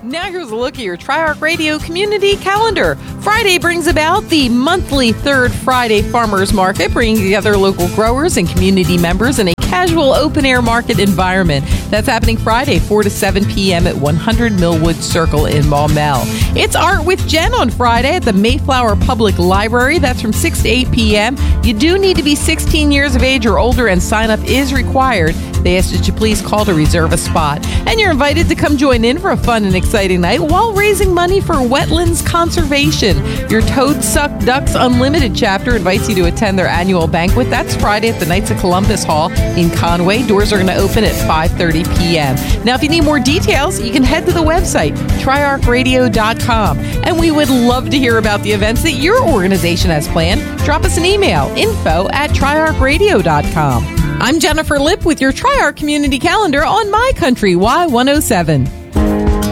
Now here's a look at your Tri-Arc Radio community calendar. Friday brings about the monthly Third Friday Farmers Market, bringing together local growers and community members in a casual open-air market environment. That's happening Friday, 4 to 7 p.m. at 100 Millwood Circle in Maumelle. It's Art with Jen on Friday at the Mayflower Public Library. That's from 6 to 8 p.m. You do need to be 16 years of age or older, and sign-up is required. They ask that you please call to reserve a spot. And you're invited to come join in for a fun and exciting night while raising money for wetlands conservation. Your Toad Suck Ducks Unlimited chapter invites you to attend their annual banquet. That's Friday at the Knights of Columbus Hall in Conway. Doors are going to open at 5:30 p.m. Now, if you need more details, you can head to the website, triarcradio.com. And we would love to hear about the events that your organization has planned. Drop us an email, info@triarcradio.com. I'm Jennifer Lipp with your Tri-Arc Community Calendar on My Country Y107.